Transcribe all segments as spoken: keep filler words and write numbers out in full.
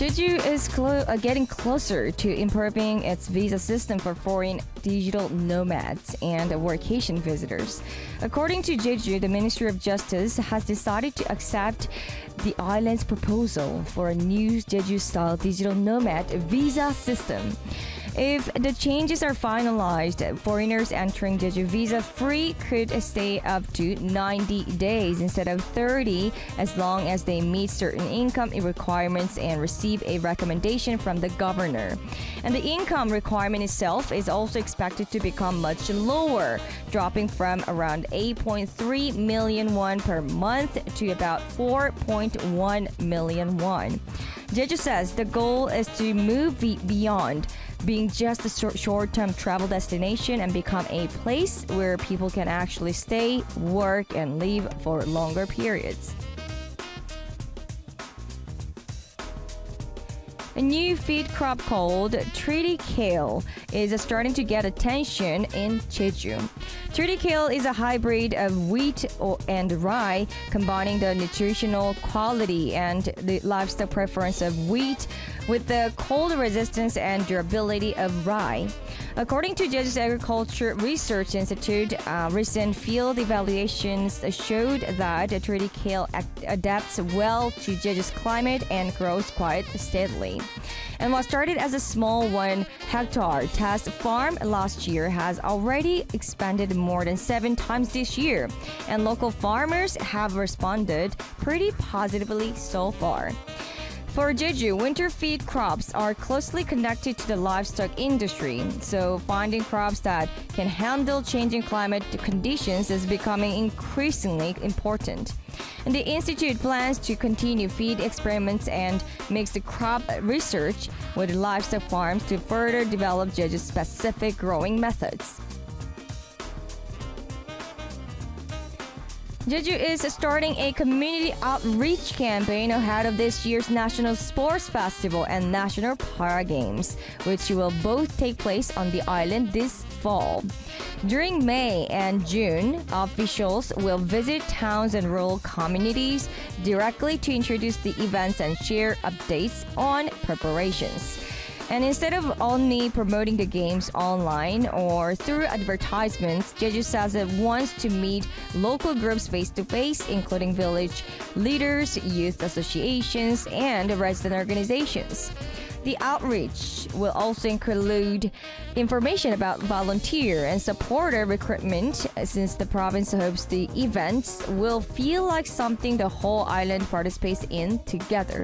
Jeju is clo- uh, getting closer to improving its visa system for foreign digital nomads and workation visitors. According to Jeju, the Ministry of Justice has decided to accept the island's proposal for a new Jeju-style digital nomad visa system. If the changes are finalized, foreigners entering Jeju visa-free could stay up to ninety days instead of thirty, as long as they meet certain income requirements and receive a recommendation from the governor. And the income requirement itself is also expected to become much lower, dropping from around eight point three million won per month to about four point one million won. Jeju says the goal is to move be- beyond being just a short-term travel destination and become a place where people can actually stay, work, and live for longer periods. A new feed crop called triticale is starting to get attention in Jeju. Triticale is a hybrid of wheat and rye, combining the nutritional quality and the livestock preference of wheat with the cold resistance and durability of rye. According to Jeju's Agriculture Research Institute, uh, recent field evaluations showed that triticale adapts well to Jeju's climate and grows quite steadily. And what started as a small one hectare test farm last year has already expanded more than seven times this year, and local farmers have responded pretty positively so far. For Jeju, winter feed crops are closely connected to the livestock industry, so finding crops that can handle changing climate conditions is becoming increasingly important. And the Institute plans to continue feed experiments and mix the crop research with livestock farms to further develop Jeju's specific growing methods. Jeju is starting a community outreach campaign ahead of this year's National Sports Festival and National Para Games, which will both take place on the island this fall. During May and June, officials will visit towns and rural communities directly to introduce the events and share updates on preparations. And instead of only promoting the games online or through advertisements, Jeju says it wants to meet local groups face-to-face, including village leaders, youth associations, and resident organizations. The outreach will also include information about volunteer and supporter recruitment. Since the province hopes the events will feel like something the whole island participates in together.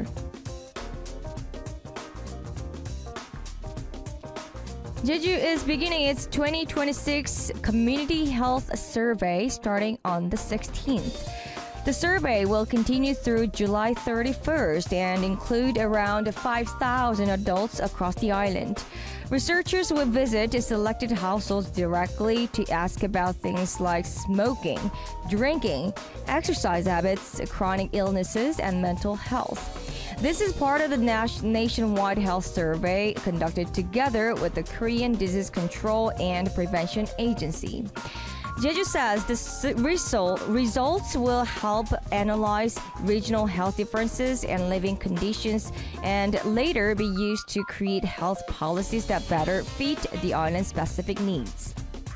Jeju is beginning its twenty twenty-six Community Health Survey starting on the sixteenth. The survey will continue through July thirty-first and include around five thousand adults across the island. Researchers will visit selected households directly to ask about things like smoking, drinking, exercise habits, chronic illnesses, and mental health. This is part of the nationwide health survey conducted together with the Korean Disease Control and Prevention Agency. Jeju says the result, results will help analyze regional health differences and living conditions and later be used to create health policies that better fit the island's specific needs.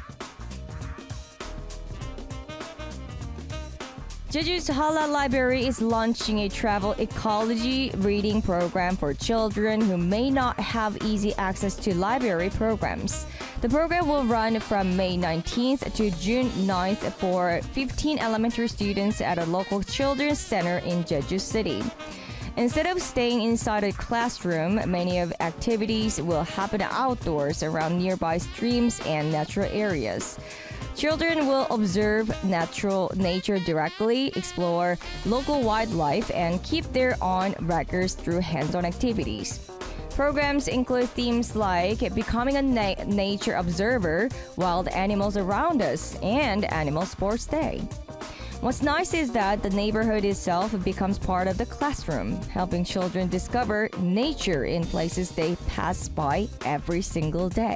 Jeju's Hala Library is launching a travel ecology reading program for children who may not have easy access to library programs. The program will run from May nineteenth to June ninth for fifteen elementary students at a local children's center in Jeju City. Instead of staying inside a classroom, many of activities will happen outdoors around nearby streams and natural areas. Children will observe natural nature directly, explore local wildlife, and keep their own records through hands-on activities. Programs include themes like becoming a na- nature observer, wild animals around us, and Animal Sports Day. What's nice is that the neighborhood itself becomes part of the classroom, helping children discover nature in places they pass by every single day.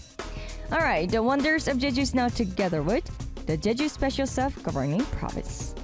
Alright, the wonders of Jeju is now together with the Jeju Special Self-Governing Province.